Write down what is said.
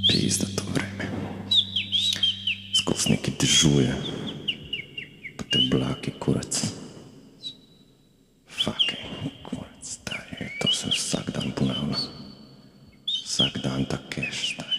Pizda to vreme. Skozi neki dežuje, pa te oblaki, kurac. Fucking kurac, stari, to se vsak dan ponavlja. Vsak dan tak